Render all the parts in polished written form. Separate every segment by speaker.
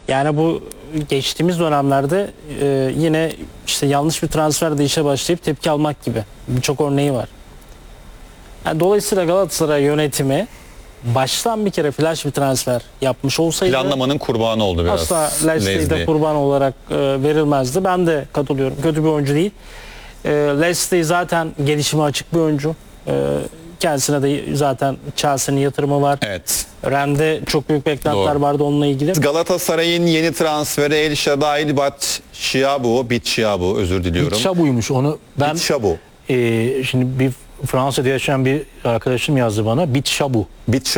Speaker 1: Yani bu geçtiğimiz dönemlerde yine işte yanlış bir transfer de işe başlayıp tepki almak gibi birçok örneği var. Yani dolayısıyla Galatasaray yönetimi baştan bir kere flash bir transfer yapmış olsaydı
Speaker 2: Planlamanın kurbanı oldu biraz.
Speaker 1: asla Leslie'de kurban olarak verilmezdi. Ben de katılıyorum. Kötü bir oyuncu değil. Leslie zaten gelişime açık bir oyuncu. Kendisine de zaten Chelsea'nin yatırımı var.
Speaker 2: Evet.
Speaker 1: Rennes'de çok büyük beklentiler vardı onunla ilgili.
Speaker 2: Galatasaray'ın yeni transferi El Shaddai Bitshiabu, özür diliyorum.
Speaker 3: Bitshiabu'ymuş onu ben
Speaker 2: Bitshiabu.
Speaker 3: Şimdi bir Fransa'da yaşayan bir arkadaşım yazdı bana. Bitshiabu.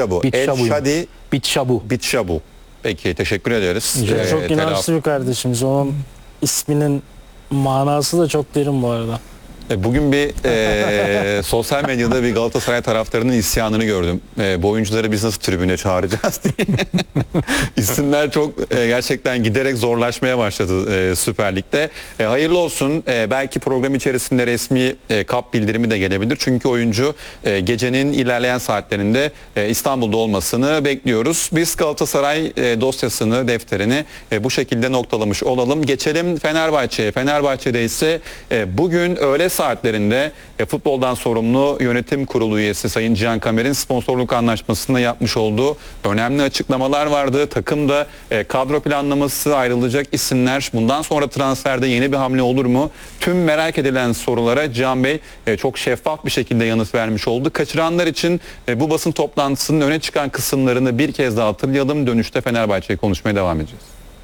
Speaker 2: Bitshiabu. Peki, teşekkür ederiz.
Speaker 1: Çok inançlı bir kardeşimiz. Onun isminin manası da çok derin bu arada.
Speaker 2: Bugün bir sosyal medyada bir Galatasaray taraftarının isyanını gördüm. Bu oyuncuları biz nasıl tribüne çağıracağız diye. İsimler çok gerçekten giderek zorlaşmaya başladı Süper Lig'de. Hayırlı olsun. Belki program içerisinde resmi kap bildirimi de gelebilir. Çünkü oyuncu gecenin ilerleyen saatlerinde İstanbul'da olmasını bekliyoruz. Biz Galatasaray dosyasını, defterini bu şekilde noktalamış olalım. Geçelim Fenerbahçe'ye. Fenerbahçe'de ise bugün öğle saatlerinde futboldan sorumlu yönetim kurulu üyesi Sayın Cihan Kamer'in sponsorluk anlaşmasında yapmış olduğu önemli açıklamalar vardı. Takımda kadro planlaması, ayrılacak isimler, bundan sonra transferde yeni bir hamle olur mu? Tüm merak edilen sorulara Cihan Bey çok şeffaf bir şekilde yanıt vermiş oldu. Kaçıranlar için bu basın toplantısının öne çıkan kısımlarını bir kez daha hatırlayalım. Dönüşte Fenerbahçe'yi konuşmaya devam edeceğiz.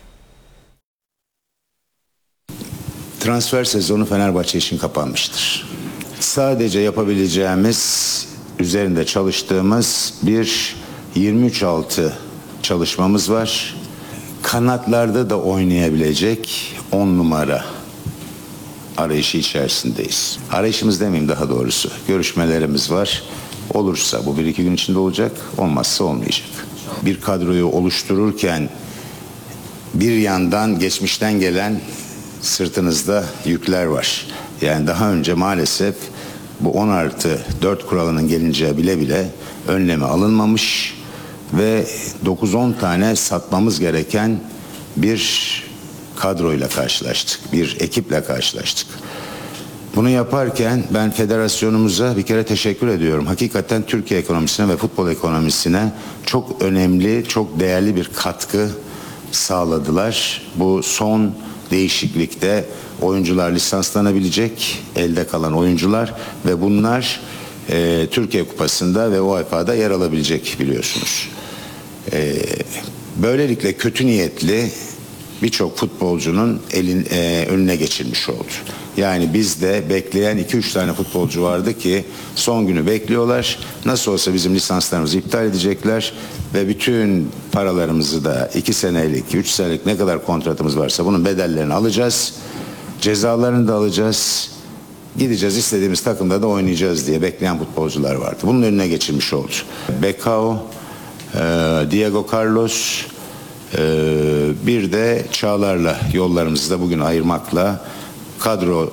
Speaker 4: Transfer sezonu Fenerbahçe için kapanmıştır. Sadece yapabileceğimiz, üzerinde çalıştığımız bir 23-6 çalışmamız var. Kanatlarda da oynayabilecek 10 numara arayışı içerisindeyiz. Arayışımız demeyeyim, daha doğrusu. Görüşmelerimiz var. Olursa bu 1-2 gün içinde olacak, olmazsa olmayacak. Bir kadroyu oluştururken bir yandan geçmişten gelen sırtınızda yükler var. Yani daha önce maalesef bu 10+4 kuralının gelince bile önlemi alınmamış ve 9-10 tane satmamız gereken bir kadroyla karşılaştık. Bir ekiple karşılaştık. Bunu yaparken ben federasyonumuza bir kere teşekkür ediyorum. Hakikaten Türkiye ekonomisine ve futbol ekonomisine çok önemli, çok değerli bir katkı sağladılar. Bu son değişiklikte oyuncular lisanslanabilecek, elde kalan oyuncular ve bunlar Türkiye Kupası'nda ve UEFA'da yer alabilecek, biliyorsunuz. Böylelikle kötü niyetli birçok futbolcunun önüne geçilmiş oldu. Yani bizde bekleyen 2-3 tane futbolcu vardı ki son günü bekliyorlar. Nasıl olsa bizim lisanslarımızı iptal edecekler ve bütün paralarımızı da 2 senelik, 3 senelik ne kadar kontratımız varsa bunun bedellerini alacağız. Cezalarını da alacağız. Gideceğiz, istediğimiz takımda da oynayacağız diye bekleyen futbolcular vardı. Bunun önüne geçilmiş oldu. Becao, Diego Carlos, bir de Çağlar'la yollarımızı da bugün ayırmakla kadro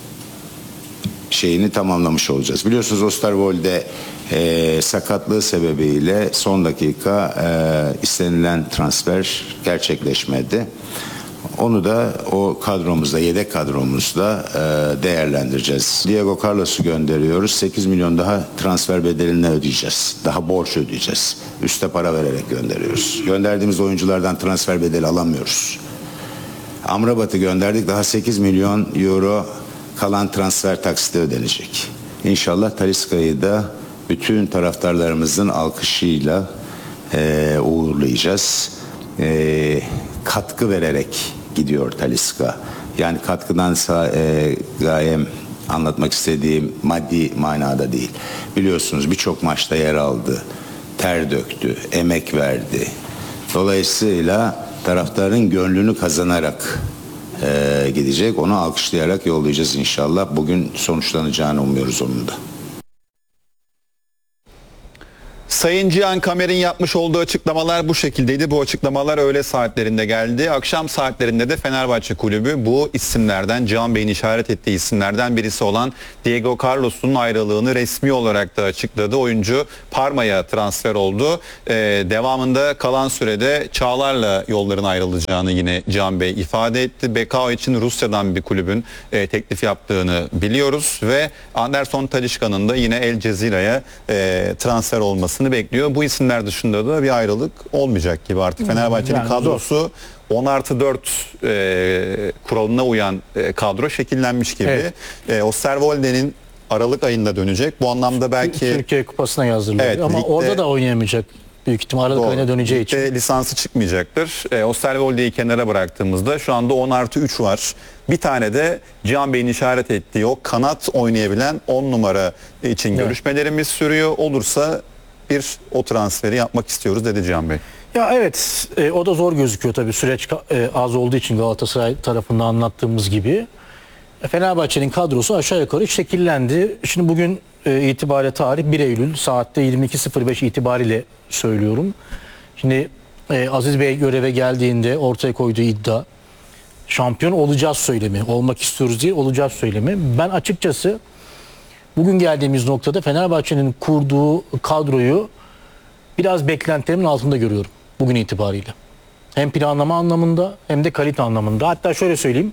Speaker 4: şeyini tamamlamış olacağız. Biliyorsunuz Osterwolde sakatlığı sebebiyle son dakika istenilen transfer gerçekleşmedi. Onu da o kadromuzda, yedek kadromuzda değerlendireceğiz. Diego Carlos'u gönderiyoruz. 8 milyon daha transfer bedelini ödeyeceğiz. Daha borç ödeyeceğiz. Üste para vererek gönderiyoruz. Gönderdiğimiz oyunculardan transfer bedeli alamıyoruz. Amrabat'ı gönderdik. Daha 8 milyon euro kalan transfer taksiti ödenecek. İnşallah Talisca'yı da bütün taraftarlarımızın alkışıyla uğurlayacağız. Katkı vererek gidiyor Talisca. Yani katkıdan gayem anlatmak istediğim maddi manada değil. Biliyorsunuz birçok maçta yer aldı, ter döktü, emek verdi. Dolayısıyla taraftarın gönlünü kazanarak gidecek. Onu alkışlayarak yollayacağız inşallah. Bugün sonuçlanacağını umuyoruz onun da.
Speaker 2: Sayın Cihan Kamer'in yapmış olduğu açıklamalar bu şekildeydi. Bu açıklamalar öğle saatlerinde geldi. Akşam saatlerinde de Fenerbahçe Kulübü bu isimlerden, Cihan Bey'in işaret ettiği isimlerden birisi olan Diego Carlos'un ayrılığını resmi olarak da açıkladı. Oyuncu Parma'ya transfer oldu. Devamında kalan sürede Çağlar'la yolların ayrılacağını yine Cihan Bey ifade etti. Bekao için Rusya'dan bir kulübün teklif yaptığını biliyoruz ve Anderson Talisca'nın da yine El Cezire'ye transfer olmasını bekliyor. Bu isimler dışında da bir ayrılık olmayacak gibi artık. Fenerbahçe'nin
Speaker 3: Yani
Speaker 2: kadrosu 10+4 kuralına uyan kadro şekillenmiş gibi.
Speaker 3: Evet.
Speaker 2: Osterwolde'nin Aralık ayında dönecek. Bu anlamda belki
Speaker 3: Türkiye Kupası'na yazdırılıyor.
Speaker 2: Evet,
Speaker 3: Ama
Speaker 2: ligde-
Speaker 3: orada da oynayamayacak büyük ihtimal Aralık
Speaker 2: Doğru.
Speaker 3: ayına döneceği için.
Speaker 2: Ligde lisansı çıkmayacaktır. Osterwolde'yi kenara bıraktığımızda şu anda 10+3 var. Bir tane de Cihan Bey'in işaret ettiği o kanat oynayabilen 10 numara için
Speaker 3: Evet.
Speaker 2: görüşmelerimiz sürüyor. Olursa o transferi yapmak istiyoruz dedi Cihan Bey.
Speaker 3: Ya evet, o da zor gözüküyor tabii süreç az olduğu için Galatasaray tarafından anlattığımız gibi. Fenerbahçe'nin kadrosu aşağı yukarı şekillendi. Şimdi bugün itibariyle tarih 1 Eylül saatte 22.05 itibariyle söylüyorum. Şimdi Aziz Bey göreve geldiğinde ortaya koyduğu iddia şampiyon olacağız söylemi. Olmak istiyoruz değil, olacağız söylemi. Ben açıkçası bugün geldiğimiz noktada Fenerbahçe'nin kurduğu kadroyu biraz beklentilerimin altında görüyorum bugün itibariyle. Hem planlama anlamında hem de kalite anlamında. Hatta şöyle söyleyeyim.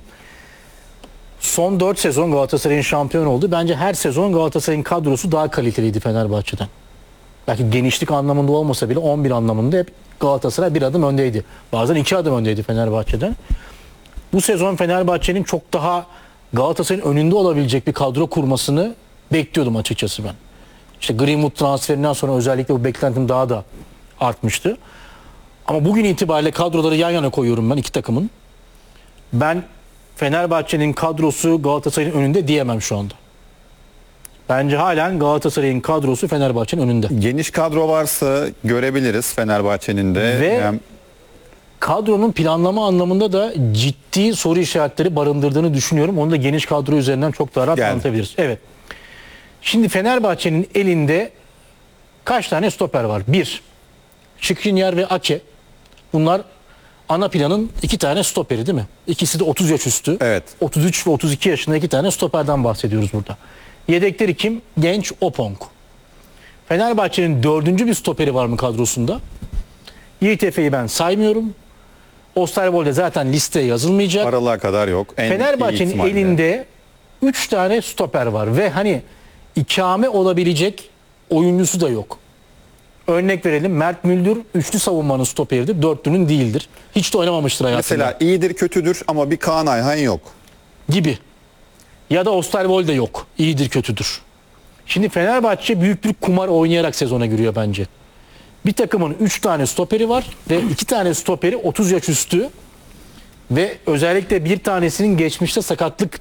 Speaker 3: Son 4 sezon Galatasaray'ın şampiyon oldu. Bence her sezon Galatasaray'ın kadrosu daha kaliteliydi Fenerbahçe'den. Belki genişlik anlamında olmasa bile 11 anlamında hep Galatasaray bir adım öndeydi. Bazen 2 adım öndeydi Fenerbahçe'den. Bu sezon Fenerbahçe'nin çok daha Galatasaray'ın önünde olabilecek bir kadro kurmasını bekliyordum açıkçası ben. İşte Greenwood transferinden sonra özellikle bu beklentim daha da artmıştı. Ama bugün itibariyle kadroları yan yana koyuyorum ben iki takımın. Ben Fenerbahçe'nin kadrosu Galatasaray'ın önünde diyemem şu anda. Bence halen Galatasaray'ın kadrosu Fenerbahçe'nin önünde.
Speaker 2: Geniş kadro varsa görebiliriz Fenerbahçe'nin de.
Speaker 3: Ve kadronun planlama anlamında da ciddi soru işaretleri barındırdığını düşünüyorum. Onu da geniş kadro üzerinden çok daha rahat
Speaker 2: Geldi.
Speaker 3: anlatabiliriz. Evet. Şimdi Fenerbahçe'nin elinde kaç tane stoper var? 1. Skriniar ve Ake. Bunlar ana planın 2 tane stoperi değil mi? İkisi de 30 yaş üstü.
Speaker 2: Evet.
Speaker 3: 33 ve 32 yaşında 2 tane stoperden bahsediyoruz burada. Yedekleri kim? Genç Opong. Fenerbahçe'nin 4. bir stoperi var mı kadrosunda? Yiğit Efe'yi ben saymıyorum. Osterwolde zaten listeye yazılmayacak.
Speaker 2: Aralığa kadar yok. En iyi
Speaker 3: Fenerbahçe'nin
Speaker 2: ihtimalle.
Speaker 3: elinde 3 tane stoper var ve hani ikame olabilecek oyuncusu da yok. Örnek verelim, Mert Müldür üçlü savunmanın stoperidir, dörtlünün değildir. Hiç de oynamamıştır hayatında.
Speaker 2: Mesela iyidir kötüdür ama bir Kaan Ayhan yok.
Speaker 3: Gibi. Ya da Osterwolde yok. İyidir kötüdür. Şimdi Fenerbahçe büyük bir kumar oynayarak sezona giriyor bence. Bir takımın 3 tane stoperi var ve 2 tane stoperi 30 yaş üstü ve özellikle bir tanesinin geçmişte sakatlık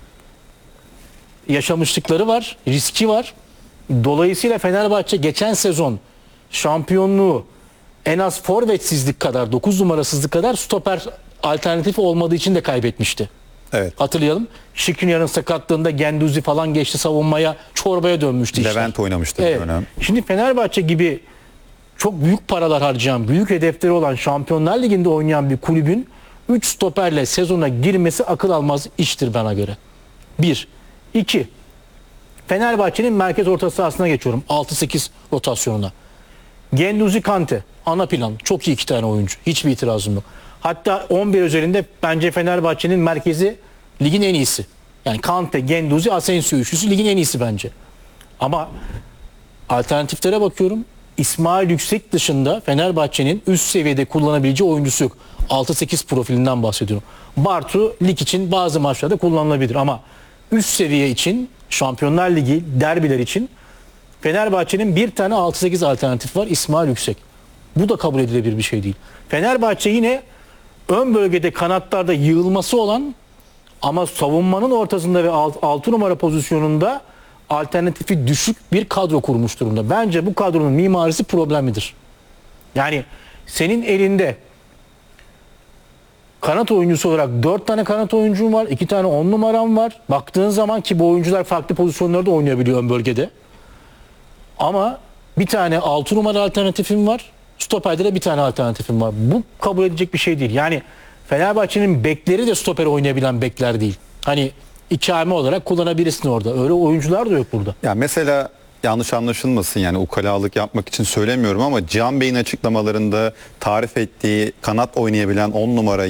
Speaker 3: yaşamışlıkları var, riski var. Dolayısıyla Fenerbahçe geçen sezon şampiyonluğu en az forvetsizlik kadar, 9 numarasızlık kadar stoper alternatifi olmadığı için de kaybetmişti.
Speaker 2: Evet.
Speaker 3: Hatırlayalım. Skriniar'ın sakatlığında Genduzi falan geçti savunmaya, çorbaya dönmüştü işler.
Speaker 2: Levent oynamıştı
Speaker 3: Evet.
Speaker 2: bir dönem.
Speaker 3: Şimdi Fenerbahçe gibi çok büyük paralar harcayan, büyük hedefleri olan Şampiyonlar Ligi'nde oynayan bir kulübün 3 stoperle sezona girmesi akıl almaz iştir bana göre. 1. 2. Fenerbahçe'nin merkez orta sahasına geçiyorum. 6-8 rotasyonuna. Genduzi, Kante ana plan. Çok iyi 2 tane oyuncu. Hiçbir itirazım yok. Hatta 11 özelinde bence Fenerbahçe'nin merkezi ligin en iyisi. Yani Kante, Genduzi, Asensio üçlüsü ligin en iyisi bence. Ama alternatiflere bakıyorum. İsmail Yüksek dışında Fenerbahçe'nin üst seviyede kullanabileceği oyuncusu yok. 6-8 profilinden bahsediyorum. Bartu lig için bazı maçlarda kullanılabilir ama üst seviye için, Şampiyonlar Ligi derbiler için Fenerbahçe'nin bir tane 6-8 alternatif var. İsmail Yüksek. Bu da kabul edilebilir bir şey değil. Fenerbahçe yine ön bölgede kanatlarda yığılması olan ama savunmanın ortasında ve 6 numara pozisyonunda alternatifi düşük bir kadro kurmuş durumda. Bence bu kadronun mimarisi problemlidir. Yani senin elinde kanat oyuncusu olarak 4 tane kanat oyuncun var, 2 tane 10 numaram var. Baktığın zaman ki bu oyuncular farklı pozisyonlarda oynayabiliyor ön bölgede. Ama Bir tane 6 numara alternatifim var. Stoperde de bir tane alternatifim var. Bu kabul edilecek bir şey değil. Yani Fenerbahçe'nin bekleri de stoper oynayabilen bekler değil. Hani ikame olarak kullanabilirsin orada. Öyle oyuncular da yok burada.
Speaker 2: Ya mesela yanlış anlaşılmasın, yani ukalalık yapmak için söylemiyorum ama Cihan Bey'in açıklamalarında tarif ettiği kanat oynayabilen 10 numara